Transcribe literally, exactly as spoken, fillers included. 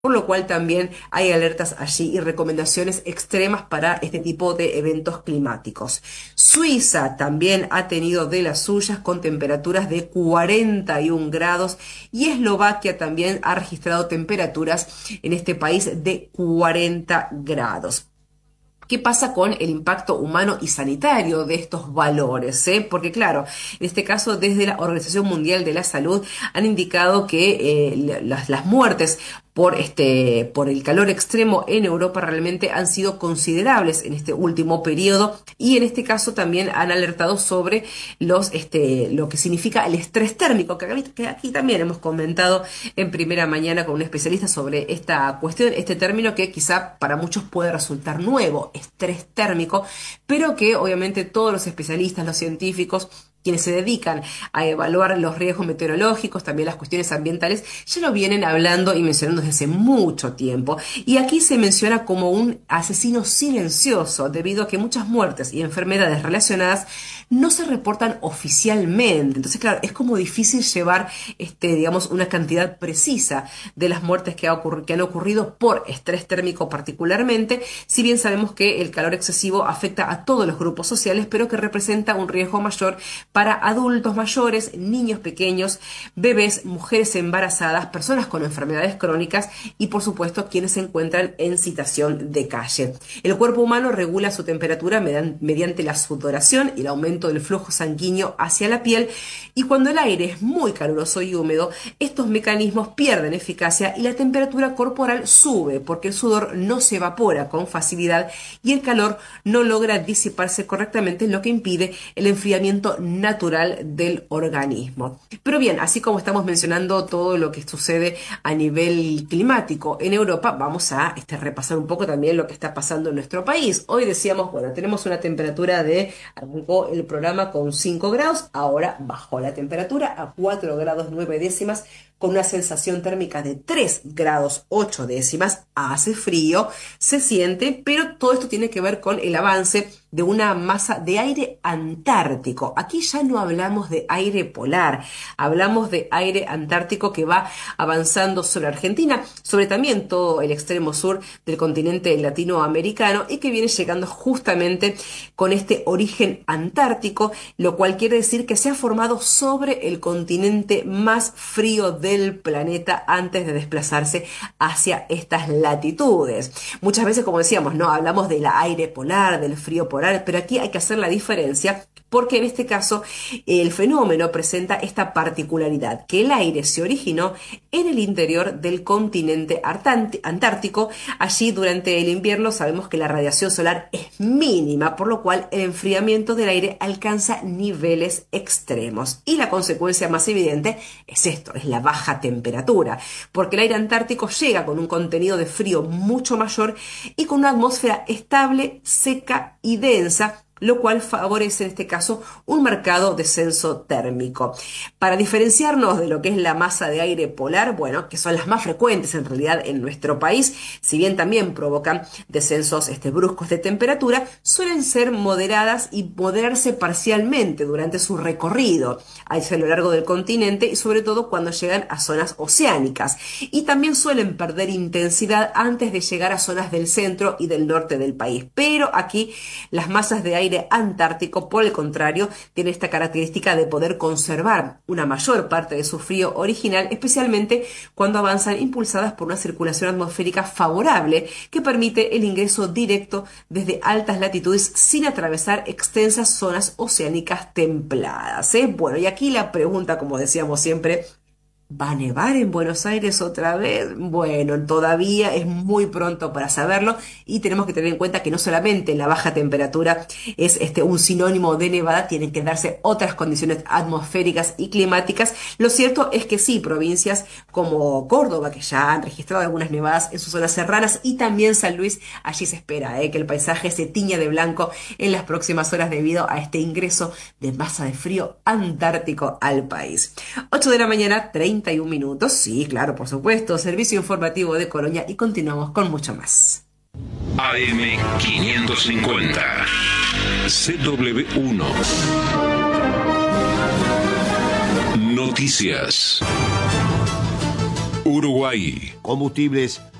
por lo cual también hay alertas allí y recomendaciones extremas para este tipo de eventos climáticos. Suiza también ha tenido de las suyas con temperaturas de cuarenta y un grados y Eslovaquia también ha registrado temperaturas en este país de cuarenta grados. ¿Qué pasa con el impacto humano y sanitario de estos valores? ¿eh? Porque claro, en este caso desde la Organización Mundial de la Salud han indicado que eh, las, las muertes por este, por el calor extremo en Europa realmente han sido considerables en este último periodo y en este caso también han alertado sobre los, este, lo que significa el estrés térmico, que aquí, que aquí también hemos comentado en primera mañana con un especialista sobre esta cuestión, este término que quizá para muchos puede resultar nuevo, estrés térmico, pero que obviamente todos los especialistas, los científicos, quienes se dedican a evaluar los riesgos meteorológicos, también las cuestiones ambientales, ya lo vienen hablando y mencionando desde hace mucho tiempo. Y aquí se menciona como un asesino silencioso, debido a que muchas muertes y enfermedades relacionadas no se reportan oficialmente. Entonces, claro, es como difícil llevar, este, digamos, una cantidad precisa de las muertes que, ha ocurri- que han ocurrido por estrés térmico particularmente, si bien sabemos que el calor excesivo afecta a todos los grupos sociales, pero que representa un riesgo mayor para adultos mayores, niños pequeños, bebés, mujeres embarazadas, personas con enfermedades crónicas y por supuesto quienes se encuentran en situación de calle. El cuerpo humano regula su temperatura mediante la sudoración y el aumento del flujo sanguíneo hacia la piel, y cuando el aire es muy caluroso y húmedo, estos mecanismos pierden eficacia y la temperatura corporal sube porque el sudor no se evapora con facilidad y el calor no logra disiparse correctamente, lo que impide el enfriamiento natural del organismo. Pero bien, así como estamos mencionando todo lo que sucede a nivel climático en Europa, vamos a este, repasar un poco también lo que está pasando en nuestro país. Hoy decíamos, bueno, tenemos una temperatura de, arrancó el programa con cinco grados, ahora bajó la temperatura a cuatro grados nueve décimas, con una sensación térmica de tres grados ocho décimas, hace frío, se siente, pero todo esto tiene que ver con el avance de una masa de aire antártico. Aquí ya no hablamos de aire polar, hablamos de aire antártico que va avanzando sobre Argentina, sobre también todo el extremo sur del continente latinoamericano y que viene llegando justamente con este origen antártico, lo cual quiere decir que se ha formado sobre el continente más frío del planeta antes de desplazarse hacia estas latitudes. Muchas veces, como decíamos, no hablamos del aire polar, del frío polar, pero aquí hay que hacer la diferencia porque en este caso el fenómeno presenta esta particularidad, que el aire se originó en el interior del continente antártico. Allí durante el invierno sabemos que la radiación solar es mínima, por lo cual el enfriamiento del aire alcanza niveles extremos. Y la consecuencia más evidente es esto, es la baja temperatura, porque el aire antártico llega con un contenido de frío mucho mayor y con una atmósfera estable, seca y densa, lo cual favorece en este caso un marcado descenso térmico. Para diferenciarnos de lo que es la masa de aire polar, bueno, que son las más frecuentes en realidad en nuestro país, si bien también provocan descensos este, bruscos de temperatura, suelen ser moderadas y moderarse parcialmente durante su recorrido hacia lo largo del continente y sobre todo cuando llegan a zonas oceánicas. Y también suelen perder intensidad antes de llegar a zonas del centro y del norte del país. Pero aquí las masas de aire antártico, por el contrario, tiene esta característica de poder conservar una mayor parte de su frío original, especialmente cuando avanzan impulsadas por una circulación atmosférica favorable que permite el ingreso directo desde altas latitudes sin atravesar extensas zonas oceánicas templadas, ¿eh? Bueno, y aquí la pregunta, como decíamos siempre, ¿va a nevar en Buenos Aires otra vez? Bueno, todavía es muy pronto para saberlo y tenemos que tener en cuenta que no solamente la baja temperatura es este, un sinónimo de nevada, tienen que darse otras condiciones atmosféricas y climáticas. Lo cierto es que sí, provincias como Córdoba, que ya han registrado algunas nevadas en sus zonas serranas, y también San Luis, allí se espera eh, que el paisaje se tiña de blanco en las próximas horas debido a este ingreso de masa de frío antártico al país. ocho de la mañana, treinta y un minutos. Sí, claro, por supuesto. Servicio informativo de Colonia y continuamos con mucho más. A M quinientos cincuenta, C W uno. Noticias. Uruguay. Combustibles